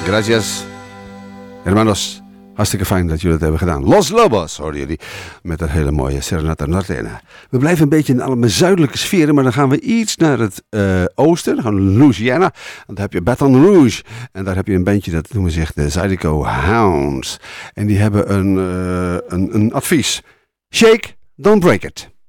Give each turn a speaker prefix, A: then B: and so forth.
A: Gracias. Hermanos, hartstikke fijn dat jullie het hebben gedaan. Los Lobos, hoorden jullie, met dat hele mooie Serenata Nortena. We blijven een beetje in allemaal zuidelijke sferen, maar dan gaan we iets naar het oosten. Dan gaan we naar Louisiana. En daar heb je Baton Rouge. En daar heb je een bandje, dat noemen zich de Zydeco Hounds. En die hebben een advies. Shake, don't break it.